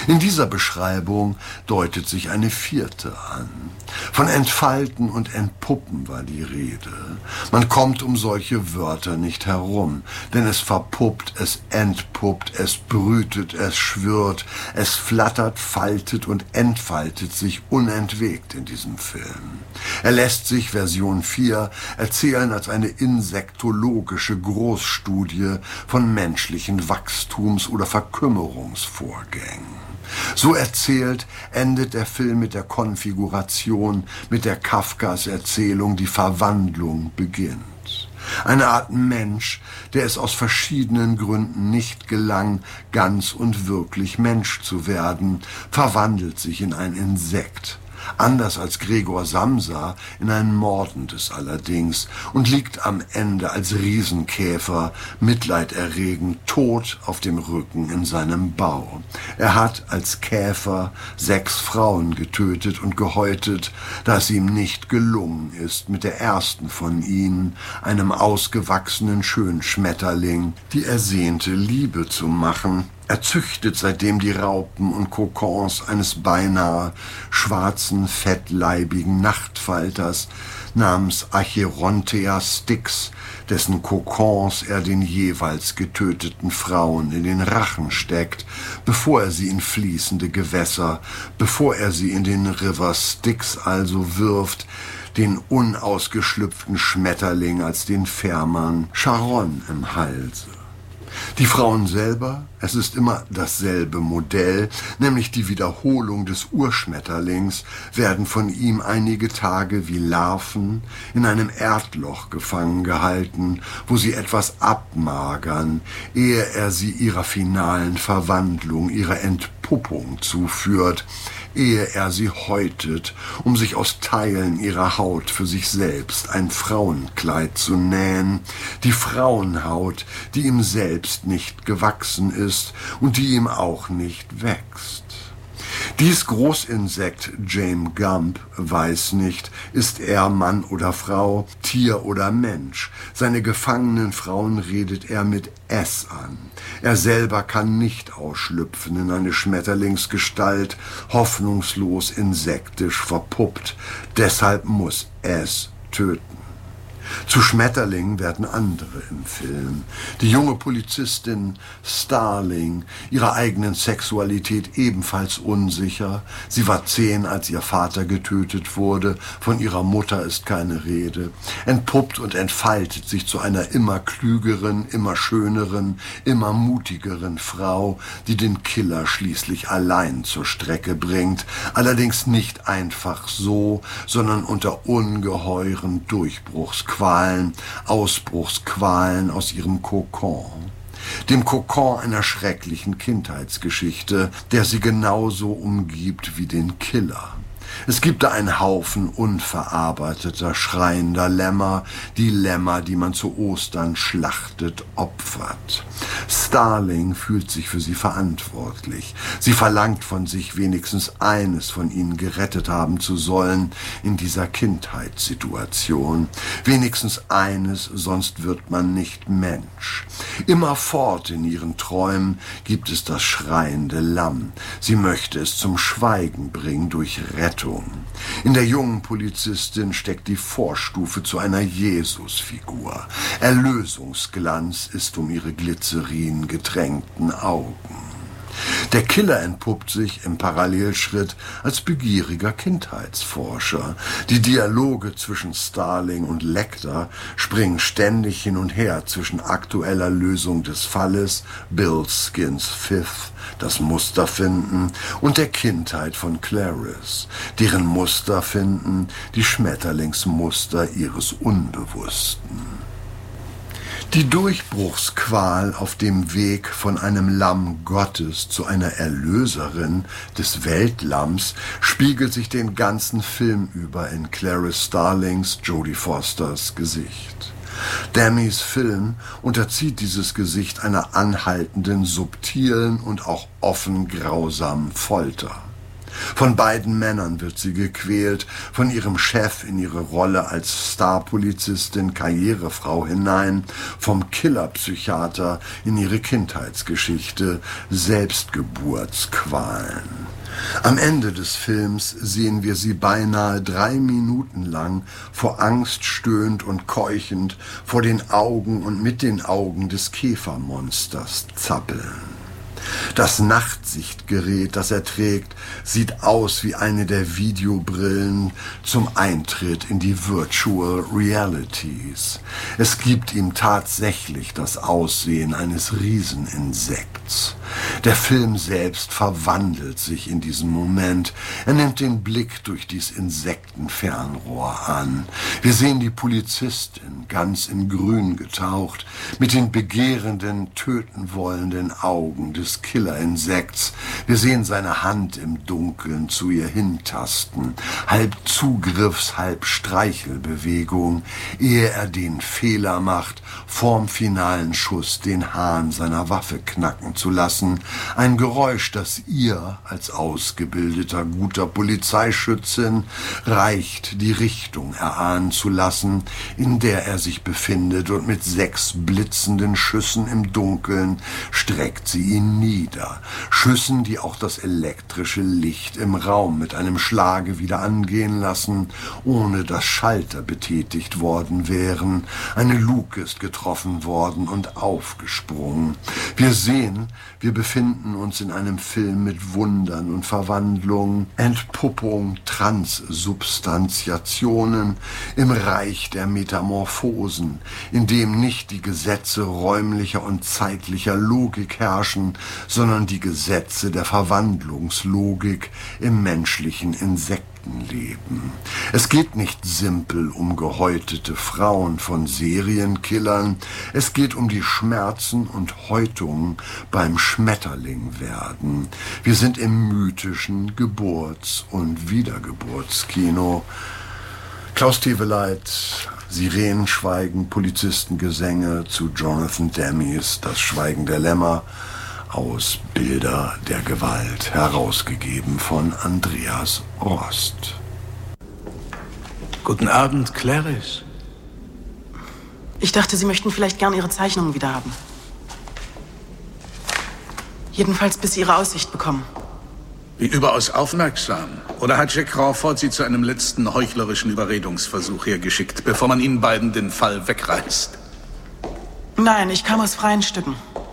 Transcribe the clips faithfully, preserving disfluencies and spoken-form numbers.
In dieser Beschreibung deutet sich eine vierte an. Von Entfalten und Entpuppen war die Rede. Man kommt um solche Wörter nicht herum, denn es verpuppt, es entpuppt, es brütet, es schwirrt, es flattert, faltet und entfaltet sich unentwegt in diesem Film. Er lässt sich, Version vier, erzählen als eine insektologische Großstudie von menschlichen Wachstums- oder Verkümmerungsvorgängen. So erzählt endet der Film mit der Konfiguration, mit der Kafkas Erzählung die Verwandlung beginnt. Eine Art Mensch, der es aus verschiedenen Gründen nicht gelang, ganz und wirklich Mensch zu werden, verwandelt sich in ein Insekt. Anders als Gregor Samsa in ein mordendes allerdings und liegt am Ende als Riesenkäfer, mitleiderregend, tot auf dem Rücken in seinem Bau. Er hat als Käfer sechs Frauen getötet und gehäutet, da es ihm nicht gelungen ist, mit der ersten von ihnen, einem ausgewachsenen Schönschmetterling, die ersehnte Liebe zu machen. Er züchtet seitdem die Raupen und Kokons eines beinahe schwarzen, fettleibigen Nachtfalters namens Acherontia Styx, dessen Kokons er den jeweils getöteten Frauen in den Rachen steckt, bevor er sie in fließende Gewässer, bevor er sie in den River Styx also wirft, den unausgeschlüpften Schmetterling als den Fährmann Charon im Halse. Die Frauen selber, es ist immer dasselbe Modell, nämlich die Wiederholung des Urschmetterlings, werden von ihm einige Tage wie Larven in einem Erdloch gefangen gehalten, wo sie etwas abmagern, ehe er sie ihrer finalen Verwandlung, ihrer Entpuppung zuführt, ehe er sie häutet, um sich aus Teilen ihrer Haut für sich selbst ein Frauenkleid zu nähen, die Frauenhaut, die ihm selbst nicht gewachsen ist und die ihm auch nicht wächst. Dies Großinsekt James Gump weiß nicht, ist er Mann oder Frau, Tier oder Mensch. Seine gefangenen Frauen redet er mit S an. Er selber kann nicht ausschlüpfen in eine Schmetterlingsgestalt, hoffnungslos insektisch verpuppt. Deshalb muss S töten. Zu Schmetterlingen werden andere im Film. Die junge Polizistin Starling, ihrer eigenen Sexualität ebenfalls unsicher. Sie war zehn, als ihr Vater getötet wurde. Von ihrer Mutter ist keine Rede. Entpuppt und entfaltet sich zu einer immer klügeren, immer schöneren, immer mutigeren Frau, die den Killer schließlich allein zur Strecke bringt. Allerdings nicht einfach so, sondern unter ungeheuren Durchbruchsqualen. Qualen, Ausbruchsqualen aus ihrem Kokon. Dem Kokon einer schrecklichen Kindheitsgeschichte, der sie genauso umgibt wie den Killer. Es gibt da einen Haufen unverarbeiteter, schreiender Lämmer, die Lämmer, die man zu Ostern schlachtet, opfert. Starling fühlt sich für sie verantwortlich. Sie verlangt von sich, wenigstens eines von ihnen gerettet haben zu sollen in dieser Kindheitssituation. Wenigstens eines, sonst wird man nicht Mensch. Immerfort in ihren Träumen gibt es das schreiende Lamm. Sie möchte es zum Schweigen bringen durch Rettung. In der jungen Polizistin steckt die Vorstufe zu einer Jesusfigur. Erlösungsglanz ist um ihre Glycerin getränkten Augen. Der Killer entpuppt sich im Parallelschritt als begieriger Kindheitsforscher. Die Dialoge zwischen Starling und Lecter springen ständig hin und her zwischen aktueller Lösung des Falles, Bill Skins Fifth, das Musterfinden, und der Kindheit von Clarice, deren Musterfinden die Schmetterlingsmuster ihres Unbewussten. Die Durchbruchsqual auf dem Weg von einem Lamm Gottes zu einer Erlöserin des Weltlamms spiegelt sich den ganzen Film über in Clarice Starlings, Jodie Fosters Gesicht. Demys Film unterzieht dieses Gesicht einer anhaltenden, subtilen und auch offen grausamen Folter. Von beiden Männern wird sie gequält, von ihrem Chef in ihre Rolle als Starpolizistin, Karrierefrau hinein, vom Killerpsychiater in ihre Kindheitsgeschichte, Selbstgeburtsqualen. Am Ende des Films sehen wir sie beinahe drei Minuten lang vor Angst stöhnend und keuchend vor den Augen und mit den Augen des Käfermonsters zappeln. Das Nachtsichtgerät, das er trägt, sieht aus wie eine der Videobrillen zum Eintritt in die Virtual Realities. Es gibt ihm tatsächlich das Aussehen eines Rieseninsekts. Der Film selbst verwandelt sich in diesem Moment. Er nimmt den Blick durch dies Insektenfernrohr an. Wir sehen die Polizistin, ganz in Grün getaucht, mit den begehrenden, töten wollenden Augen des Killerinsekts. Wir sehen seine Hand im Dunkeln zu ihr hintasten, halb Zugriffs-, halb Streichelbewegung, ehe er den Fehler macht, vorm finalen Schuss den Hahn seiner Waffe knacken zu lassen. Ein Geräusch, das ihr, als ausgebildeter, guter Polizeischützin, reicht, die Richtung erahnen zu lassen, in der er sich befindet, und mit sechs blitzenden Schüssen im Dunkeln streckt sie ihn nieder. Schüssen, die auch das elektrische Licht im Raum mit einem Schlage wieder angehen lassen, ohne dass Schalter betätigt worden wären. Eine Luke ist getroffen worden und aufgesprungen. Wir sehen, wir befinden uns in einem Film mit Wundern und Verwandlungen, Entpuppung, Transsubstantiationen im Reich der Metamorphosen, in dem nicht die Gesetze räumlicher und zeitlicher Logik herrschen, sondern die Gesetze der Verwandlungslogik im menschlichen Insektenleben. Es geht nicht simpel um gehäutete Frauen von Serienkillern, es geht um die Schmerzen und Häutungen beim Schmetterlingwerden. Wir sind im mythischen Geburts- und Wiedergeburtskino. Klaus Teweleit, Sirenenschweigen, Polizistengesänge zu Jonathan Demme's Das Schweigen der Lämmer aus Bilder der Gewalt, herausgegeben von Andreas Rost. Guten Abend, Clarice. Ich dachte, Sie möchten vielleicht gern Ihre Zeichnungen wieder haben. Jedenfalls, bis Sie Ihre Aussicht bekommen. Wie überaus aufmerksam. Oder hat Jack Crawford Sie zu einem letzten heuchlerischen Überredungsversuch hergeschickt, bevor man Ihnen beiden den Fall wegreißt? Nein, ich kam aus freien Stücken.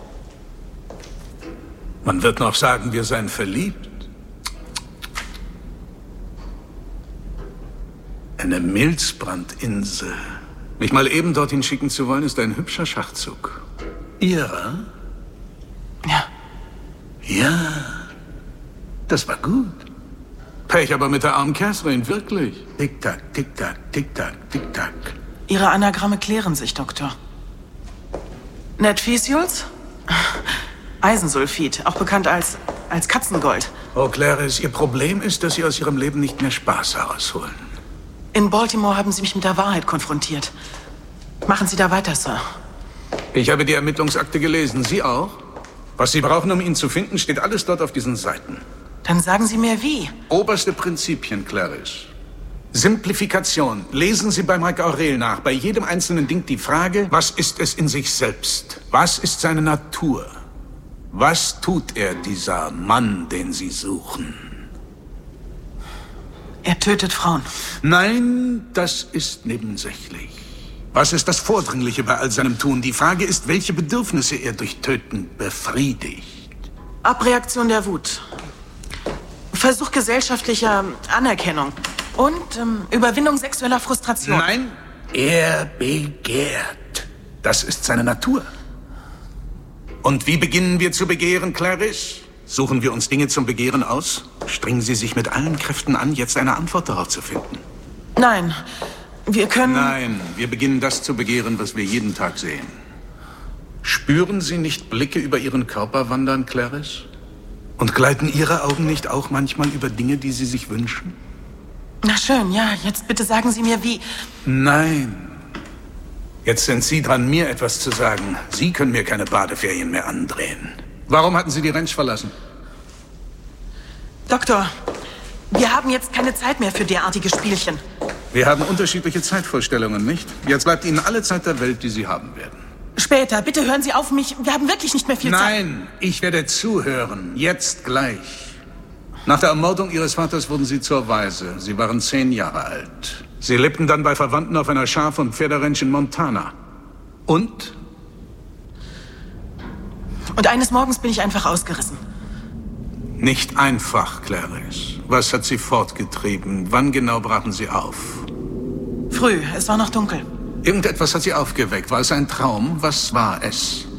Man wird noch sagen, wir seien verliebt. Eine Milzbrandinsel. Mich mal eben dorthin schicken zu wollen, ist ein hübscher Schachzug. Ihrer? Ja. Ja, das war gut. Pech aber mit der armen Catherine, wirklich. Tick-Tack, Tick-Tack, Tick-Tack, Tick-Tack. Ihre Anagramme klären sich, Doktor. Netphysiols? Eisensulfid, auch bekannt als, als Katzengold. Oh, Clarice, Ihr Problem ist, dass Sie aus Ihrem Leben nicht mehr Spaß herausholen. In Baltimore haben Sie mich mit der Wahrheit konfrontiert. Machen Sie da weiter, Sir. Ich habe die Ermittlungsakte gelesen. Sie auch? Was Sie brauchen, um ihn zu finden, steht alles dort auf diesen Seiten. Dann sagen Sie mir wie. Oberste Prinzipien, Clarice. Simplifikation. Lesen Sie bei Mike Aurel nach. Bei jedem einzelnen Ding die Frage, was ist es in sich selbst? Was ist seine Natur? Was tut er, dieser Mann, den Sie suchen? Er tötet Frauen. Nein, das ist nebensächlich. Was ist das Vordringliche bei all seinem Tun? Die Frage ist, welche Bedürfnisse er durch Töten befriedigt. Abreaktion der Wut. Versuch gesellschaftlicher Anerkennung. Und ähm, Überwindung sexueller Frustration. Nein, er begehrt. Das ist seine Natur. Und wie beginnen wir zu begehren, Clarice? Suchen wir uns Dinge zum Begehren aus? Strengen Sie sich mit allen Kräften an, jetzt eine Antwort darauf zu finden. Nein, wir können... Nein, wir beginnen das zu begehren, was wir jeden Tag sehen. Spüren Sie nicht Blicke über Ihren Körper wandern, Clarice? Und gleiten Ihre Augen nicht auch manchmal über Dinge, die Sie sich wünschen? Na schön, ja, jetzt bitte sagen Sie mir, wie... Nein. Jetzt sind Sie dran, mir etwas zu sagen. Sie können mir keine Badeferien mehr andrehen. Warum hatten Sie die Ranch verlassen? Doktor, Wir haben jetzt keine Zeit mehr für derartige Spielchen. Wir haben unterschiedliche Zeitvorstellungen, nicht? Jetzt bleibt Ihnen alle Zeit der Welt, die Sie haben werden. Später, bitte hören Sie auf mich. Wir haben wirklich nicht mehr viel Zeit. Nein, ich werde zuhören. Jetzt gleich. Nach der Ermordung Ihres Vaters wurden Sie zur Waise. Sie waren zehn Jahre alt. Sie lebten dann bei Verwandten auf einer Schaf- und Pferderanch in Montana. Und? Und eines Morgens bin ich einfach ausgerissen. Nicht einfach, Clarice. Was hat Sie fortgetrieben? Wann genau brachen Sie auf? Früh, es war noch dunkel. Irgendetwas hat Sie aufgeweckt. War es ein Traum? Was war es?